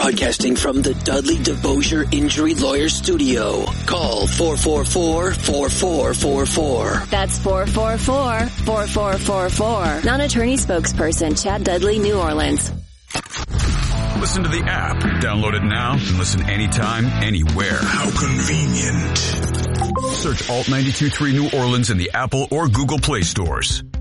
Broadcasting from the Dudley DeBosier Injury Lawyer Studio. Call 444-4444. That's 444-4444. Non-attorney spokesperson Chad Dudley, New Orleans. Listen to the app. Download it now and listen anytime, anywhere. How convenient. Search Alt 92.3 New Orleans in the Apple or Google Play stores.